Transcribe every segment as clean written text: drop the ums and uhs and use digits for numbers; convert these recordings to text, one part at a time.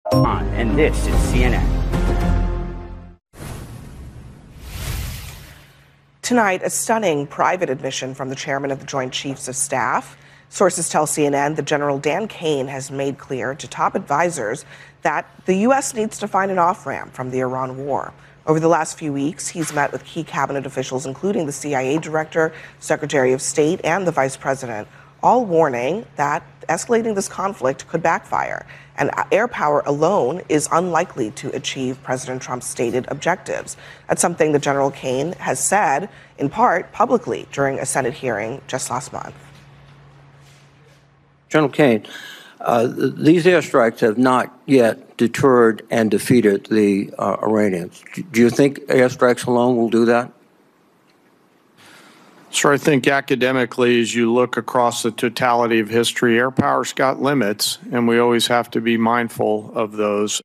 And this is CNN. Tonight, a stunning private admission from the chairman of the Joint Chiefs of Staff. Sources tell CNN that General Dan Kane has made clear to top advisors that the U.S. needs to find an off-ramp from the Iran war. Over the last few weeks, he's met with key cabinet officials, including the CIA director, Secretary of State, and the vice president, all warning that escalating this conflict could backfire. And air power alone is unlikely to achieve President Trump's stated objectives. That's something that General Kane has said, in part, publicly during a Senate hearing just last month. General Kane, these airstrikes have not yet deterred and defeated the Iranians. Do you think airstrikes alone will do that? Sure, I think academically, as you look across the totality of history, air power's got limits, and we always have to be mindful of those.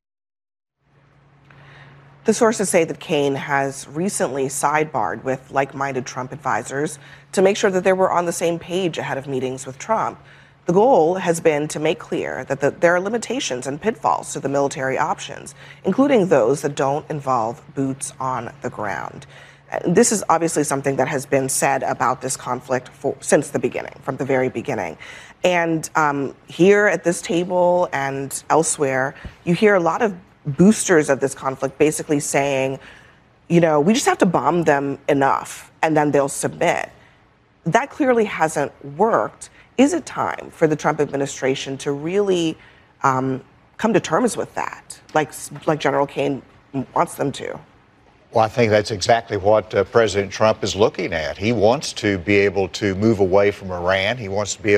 The sources say that Kane has recently sidebarred with like-minded Trump advisors to make sure that they were on the same page ahead of meetings with Trump. The goal has been to make clear that there are limitations and pitfalls to the military options, including those that don't involve boots on the ground. This is obviously something that has been said about this conflict since the beginning, from the very beginning. And here at this table and elsewhere, you hear a lot of boosters of this conflict basically saying, you know, we just have to bomb them enough and then they'll submit. That clearly hasn't worked. Is it time for the Trump administration to really come to terms with that, like General Kane wants them to? Well, I think that's exactly what President Trump is looking at. He wants to be able to move away from Iran. He wants to be able